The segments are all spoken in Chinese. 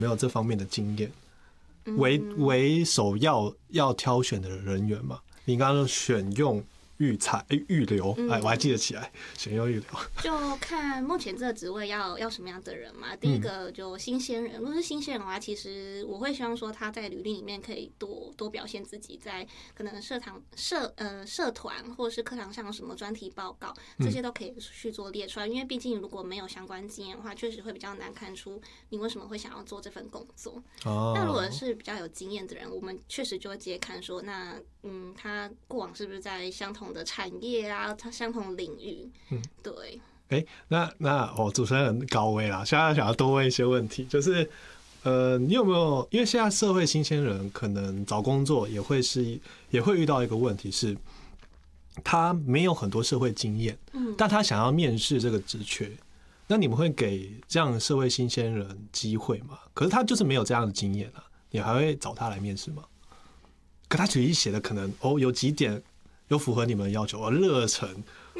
没有这方面的经验为首要挑选的人员嘛？你刚刚说选用预留，我还记得起来，选用预留。 就看目前这个职位要什么样的人嘛。第一个就新鲜人，如果是新鲜人的话，其实我会希望说他在履历里面可以多表现自己，在可能社团或者是课堂上有什么专题报告，这些都可以去做列出来。因为毕竟如果没有相关经验的话，确实会比较难看出你为什么会想要做这份工作。那如果是比较有经验的人，我们确实就会直接看说，那他过往是不是在相同的产业啊，他相同领域，对。 那主持人很高危啦，现在想要多问一些问题，就是你有没有？因为现在社会新鲜人可能找工作也会遇到一个问题是，他没有很多社会经验，但他想要面试这个职缺，那你们会给这样的社会新鲜人机会吗？可是他就是没有这样的经验啊，你还会找他来面试吗？可他履历写的可能有几点有符合你们的要求，热忱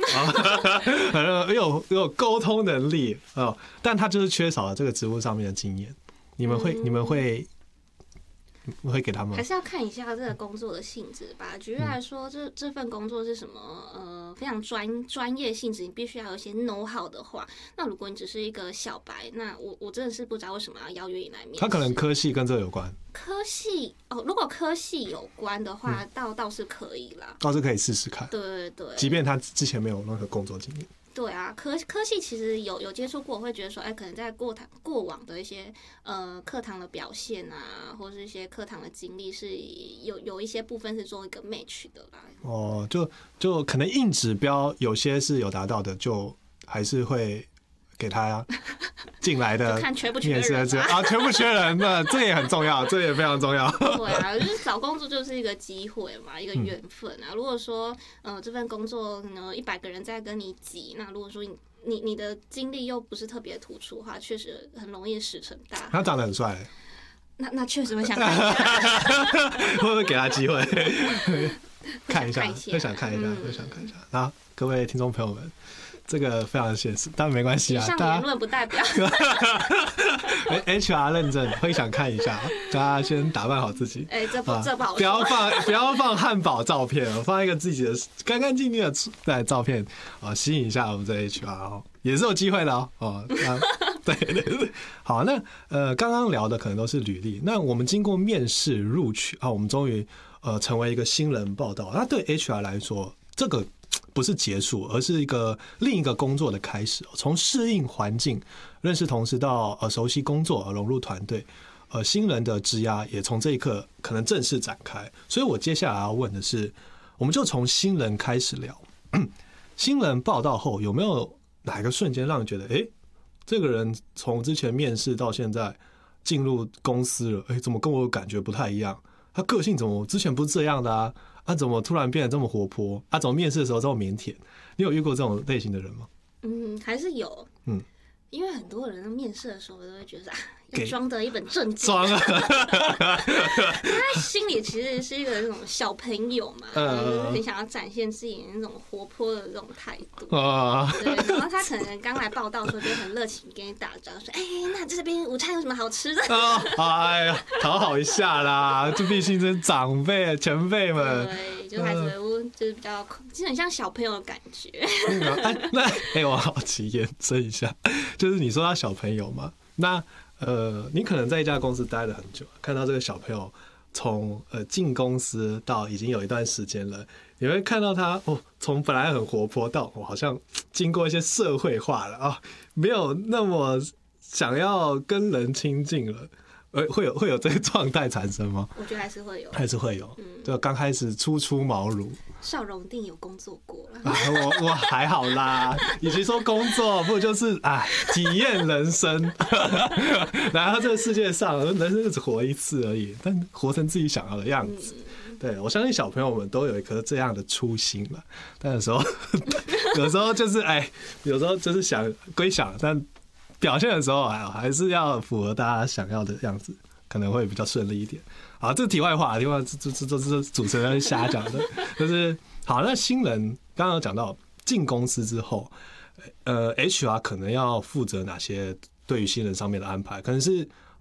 有沟通能力但他就是缺少了这个职务上面的经验。你们会给他们？ 还是要看一下这个工作的性质吧。举例来说，这份工作是什么非常专业性质，你必须要有一些 know how 的话，那如果你只是一个小白，那我真的是不知道为什么要邀约你来面试。 他可能科系跟这个有关。 科系如果科系有关的话，倒是可以啦， 倒是可以试试看。 对， 即便他之前没有任何工作经验。 对啊，科系其实有接触过，我会觉得说，可能在过往的一些课堂的表现啊，或是一些课堂的经历，是有一些部分是做一个 match 的啦。 就可能硬指标有些是有达到的，就还是会给他进来的看缺不缺人缺不缺人，那这也很重要，这也非常重要。 对啊，就是找工作就是一个机会嘛，一个缘分啊。如果说这份工作100个人在跟你挤，那如果说你的经历又不是特别突出的话，确实很容易石沉大海。 他长得很帅， 那确实会想看一下， 会不会给他机会看一下？会想看一下，然后各位听众朋友们。这个非常现实，但没关系啊。 以上言论不代表 HR 认证，会想看一下，大家先打扮好自己。 这不好说。 不要放汉堡照片，放一个自己的干干净净的照片吸引一下我们这 HR 也是有机会的对。好，那刚刚聊的可能都是履历，那我们经过面试录取我们终于成为一个新人报道。那对 HR 来说，这个不是结束，而是另一个工作的开始。从适应环境、认识同事到熟悉工作、融入团队，新人的职涯也从这一刻可能正式展开。所以我接下来要问的是，我们就从新人开始聊。新人报到后，有没有哪个瞬间让你觉得，这个人从之前面试到现在进入公司了，怎么跟我感觉不太一样？他个性怎么之前不是这样的啊？怎么突然变得这么活泼？怎么面试的时候这么腼腆？你有遇过这种类型的人吗？ 还是有。因为很多人面试的时候都会觉得要装的一本正经，装啊，他心里其实是一个那种小朋友嘛，就是很想要展现自己那种活泼的这种态度。对，然后他可能刚来报道的时候就很热情跟你打招呼，说：“那这边午餐有什么好吃的？” 哎呀，讨好一下啦，这毕竟是长辈前辈们。 对，就还是就是比较，其实很像小朋友的感觉。 我好奇延伸一下。就是你说他小朋友嘛，那你可能在一家公司待了很久，看到这个小朋友从进公司到已经有一段时间了，你会看到他从本来很活泼到好像经过一些社会化了没有那么想要跟人亲近了。会有这个状态产生吗？ 我觉得还是会有， 就刚开始初茅庐。 少荣一定有工作过了， 我还好啦。与其说工作，不如就是体验人生。来到这个世界上，人生就只活一次而已，但活成自己想要的样子。对，我相信小朋友们都有一颗这样的初心了。但有时候就是有时候就是想归想，但表现的时候还是要符合大家想要的样子，可能会比较顺利一点。好，这题外话，这是主持人瞎讲的。就是好，那新人刚刚讲到进公司之后，HR 可能要负责哪些对于新人上面的安排？可能是